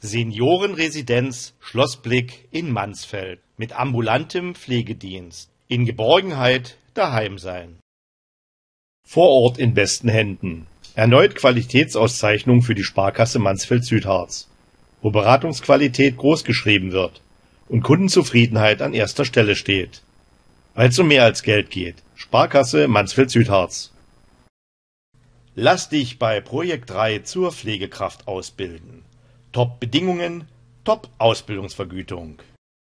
Seniorenresidenz Schlossblick in Mansfeld mit ambulantem Pflegedienst. In Geborgenheit daheim sein. Vor Ort in besten Händen. Erneut Qualitätsauszeichnung für die Sparkasse Mansfeld-Südharz, wo Beratungsqualität großgeschrieben wird und Kundenzufriedenheit an erster Stelle steht. Weil es um mehr als Geld geht. Sparkasse Mansfeld-Südharz. Lass dich bei Projekt 3 zur Pflegekraft ausbilden. Top-Bedingungen, Top-Ausbildungsvergütung.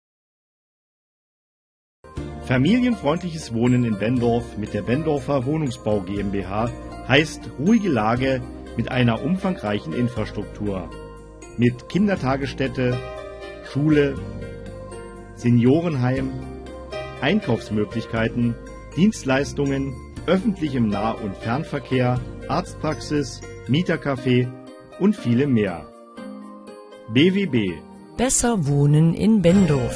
Familienfreundliches Wohnen in Benndorf mit der Benndorfer Wohnungsbau GmbH heißt ruhige Lage mit einer umfangreichen Infrastruktur. Mit Kindertagesstätte, Schule, Seniorenheim, Einkaufsmöglichkeiten, Dienstleistungen, öffentlichem Nah- und Fernverkehr, Arztpraxis, Mietercafé und vielem mehr. BWB. Besser wohnen in Benndorf.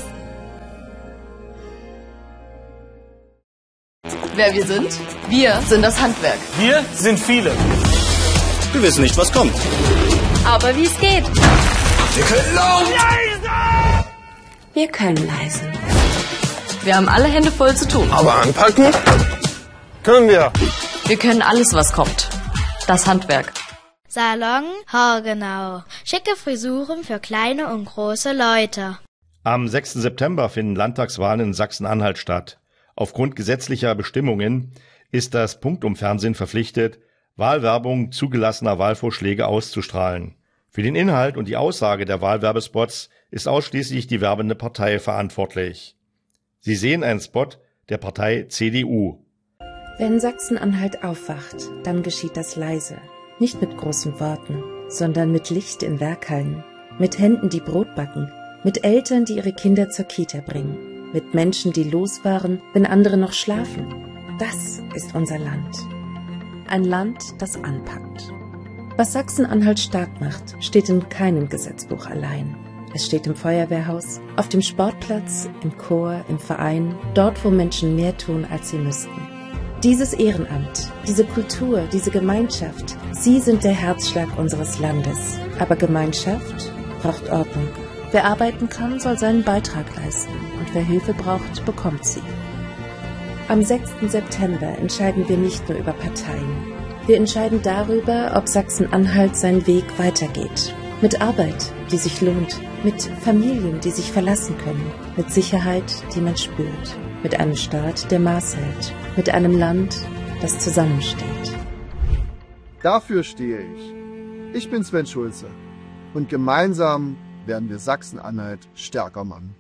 Wer wir sind? Wir sind das Handwerk. Wir sind viele. Wir wissen nicht, was kommt. Aber wie es geht. Wir können laut. Leise! Wir können leise. Wir haben alle Hände voll zu tun. Aber anpacken können wir. Wir können alles, was kommt. Das Handwerk. Salon Haargenau. Schicke Frisuren für kleine und große Leute. Am 6. September finden Landtagswahlen in Sachsen-Anhalt statt. Aufgrund gesetzlicher Bestimmungen ist das Punktum-Fernsehen verpflichtet, Wahlwerbung zugelassener Wahlvorschläge auszustrahlen. Für den Inhalt und die Aussage der Wahlwerbespots ist ausschließlich die werbende Partei verantwortlich. Sie sehen einen Spot der Partei CDU. Wenn Sachsen-Anhalt aufwacht, dann geschieht das leise. Nicht mit großen Worten, sondern mit Licht in Werkhallen, mit Händen, die Brot backen, mit Eltern, die ihre Kinder zur Kita bringen, mit Menschen, die losfahren, wenn andere noch schlafen. Das ist unser Land. Ein Land, das anpackt. Was Sachsen-Anhalt stark macht, steht in keinem Gesetzbuch allein. Es steht im Feuerwehrhaus, auf dem Sportplatz, im Chor, im Verein, dort, wo Menschen mehr tun, als sie müssten. Dieses Ehrenamt, diese Kultur, diese Gemeinschaft, sie sind der Herzschlag unseres Landes. Aber Gemeinschaft braucht Ordnung. Wer arbeiten kann, soll seinen Beitrag leisten. Und wer Hilfe braucht, bekommt sie. Am 6. September entscheiden wir nicht nur über Parteien. Wir entscheiden darüber, ob Sachsen-Anhalt seinen Weg weitergeht. Mit Arbeit, die sich lohnt. Mit Familien, die sich verlassen können. Mit Sicherheit, die man spürt. Mit einem Staat, der Maß hält. Mit einem Land, das zusammensteht. Dafür stehe ich. Ich bin Sven Schulze. Und gemeinsam werden wir Sachsen-Anhalt stärker machen.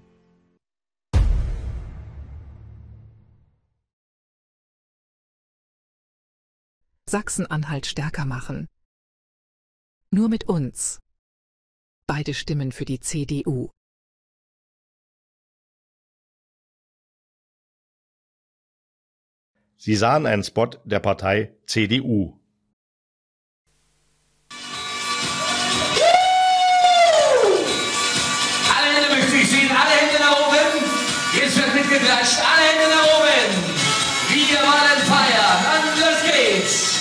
Sachsen-Anhalt stärker machen. Nur mit uns. Beide Stimmen für die CDU. Sie sahen einen Spot der Partei CDU. Alle Hände möchte ich sehen, alle Hände nach oben. Jetzt wird mitgeklatscht, alle Hände nach oben. Wir wollen feiern, und los geht's.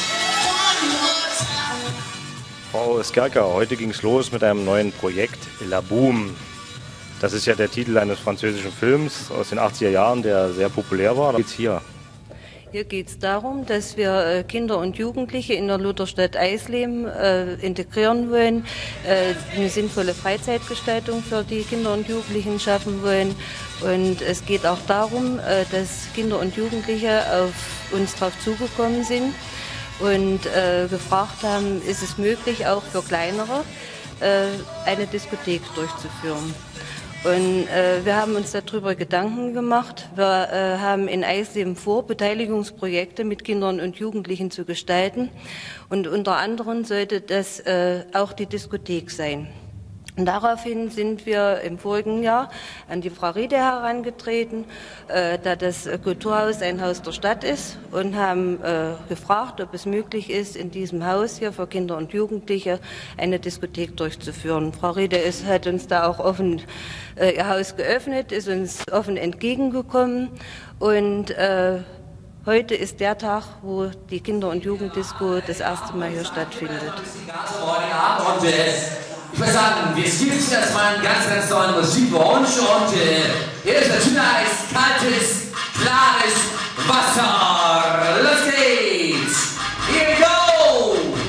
Frau Skerker, heute ging es los mit einem neuen Projekt, La Boum. Das ist ja der Titel eines französischen Films aus den 80er Jahren, der sehr populär war. Geht's hier? Hier geht es darum, dass wir Kinder und Jugendliche in der Lutherstadt Eisleben integrieren wollen, eine sinnvolle Freizeitgestaltung für die Kinder und Jugendlichen schaffen wollen. Und es geht auch darum, dass Kinder und Jugendliche auf uns drauf zugekommen sind und gefragt haben, ist es möglich, auch für Kleinere eine Diskothek durchzuführen. Und wir haben uns darüber Gedanken gemacht. Wir haben in Eisleben vor, Beteiligungsprojekte mit Kindern und Jugendlichen zu gestalten. Und unter anderem sollte das auch die Diskothek sein. Und daraufhin sind wir im vorigen Jahr an die Frau Riede herangetreten, da das Kulturhaus ein Haus der Stadt ist, und haben gefragt, ob es möglich ist, in diesem Haus hier für Kinder und Jugendliche eine Diskothek durchzuführen. Frau Riede hat uns da auch offen ihr Haus geöffnet, ist uns offen entgegengekommen, und heute ist der Tag, wo die Kinder- und Jugenddisco das erste Mal hier stattfindet. Ich würde sagen, wir skizzen erstmal einen ganz, ganz tollen Musikwunsch und hier ist der Tüner